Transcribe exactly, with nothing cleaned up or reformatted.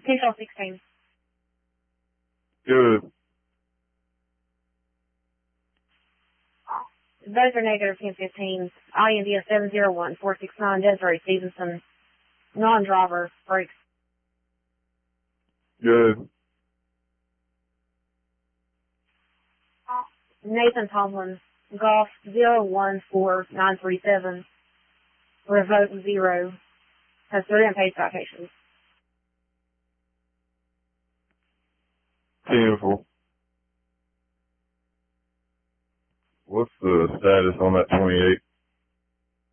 Control sixteen. Good. Those are negative ten fifteen. I N D S seven zero one four six nine, Desiree Stevenson. Non-driver, brakes. Good. Nathan Tomlin, Golf zero one four nine three seven. Revoke zero. Has three unpaid citations.